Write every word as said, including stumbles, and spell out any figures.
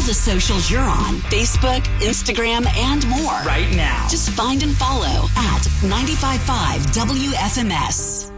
the socials you're on, Facebook, Instagram, and more. Right now. Just find and follow at nine five five W F M S.